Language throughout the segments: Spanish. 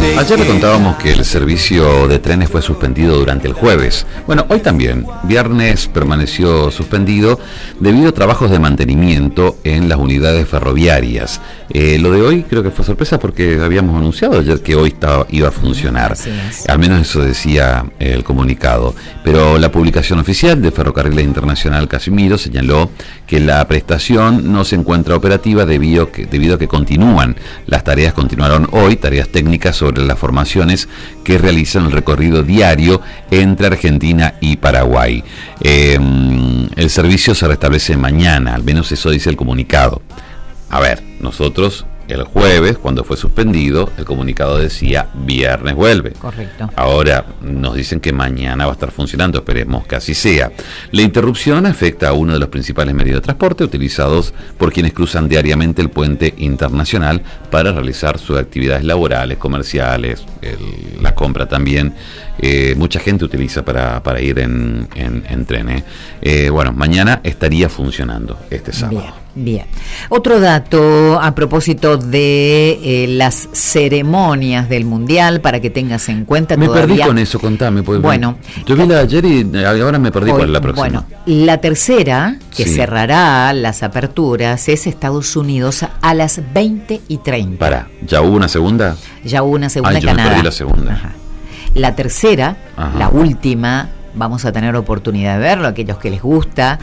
Ayer le contábamos que el servicio de trenes fue suspendido durante el jueves. Bueno, hoy también, viernes, permaneció suspendido debido a trabajos de mantenimiento en las unidades ferroviarias. Lo de hoy creo que fue sorpresa porque habíamos anunciado ayer que hoy iba a funcionar. Al menos eso decía el comunicado. Pero la publicación oficial de Ferrocarriles Internacional Casimiro señaló que la prestación no se encuentra operativa debido a que continúan. Las tareas continuaron hoy, tareas técnicas sobre las formaciones que realizan el recorrido diario entre Argentina y Paraguay. El servicio se restablece mañana, al menos eso dice el comunicado. A ver, nosotros el jueves, cuando fue suspendido, el comunicado decía viernes vuelve. Correcto. Ahora nos dicen que mañana va a estar funcionando, esperemos que así sea. La interrupción afecta a uno de los principales medios de transporte utilizados por quienes cruzan diariamente el puente internacional para realizar sus actividades laborales, comerciales, la compra también. Mucha gente utiliza para ir en tren. Bueno, mañana estaría funcionando este sábado. Bien. Otro dato a propósito de las ceremonias del Mundial, para que tengas en cuenta. Me perdí con eso, contame. Bueno, yo vi la de ayer y ahora me perdí. ¿Cuál es la próxima? Bueno, la tercera, que cerrará las aperturas, es Estados Unidos a las 20:30. ¿Ya hubo una segunda? Ya hubo una segunda en Canadá. Canadá. Me perdí la segunda. Ajá. La tercera, la última, vamos a tener oportunidad de verlo, aquellos que les gusta,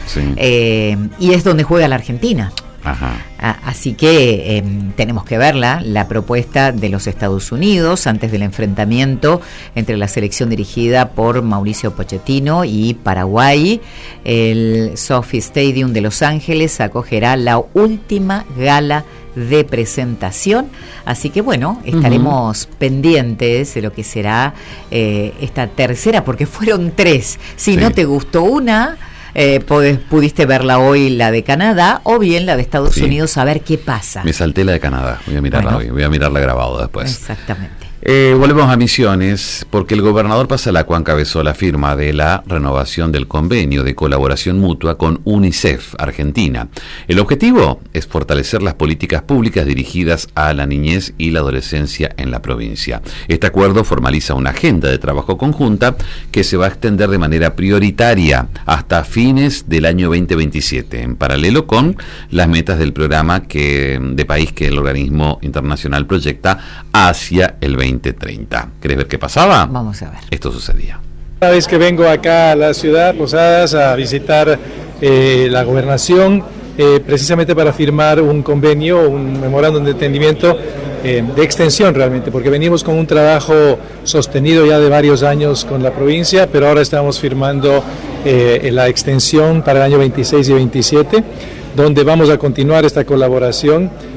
y es donde juega la Argentina. Ajá. Así que tenemos que verla, la propuesta de los Estados Unidos antes del enfrentamiento entre la selección dirigida por Mauricio Pochettino y Paraguay. El SoFi Stadium de Los Ángeles acogerá la última gala de presentación, así que bueno, estaremos pendientes de lo que será esta tercera, porque fueron 3. Si no te gustó una, pudiste verla hoy, la de Canadá, o bien la de Estados Unidos, a ver qué pasa. Me salté la de Canadá, voy a mirarla hoy, voy a mirarla grabado después. Exactamente. Volvemos a Misiones, porque el gobernador Passalacqua encabezó la firma de la renovación del convenio de colaboración mutua con UNICEF Argentina. El objetivo es fortalecer las políticas públicas dirigidas a la niñez y la adolescencia en la provincia. Este acuerdo formaliza una agenda de trabajo conjunta que se va a extender de manera prioritaria hasta fines del año 2027, en paralelo con las metas del programa de país que el organismo internacional proyecta hacia el 2030. ¿Querés ver qué pasaba? Vamos a ver. Esto sucedía. Cada vez que vengo acá a la ciudad, Posadas, a visitar la gobernación, precisamente para firmar un convenio, un memorándum de entendimiento de extensión realmente, porque venimos con un trabajo sostenido ya de varios años con la provincia, pero ahora estamos firmando la extensión para el año 26 y 27, donde vamos a continuar esta colaboración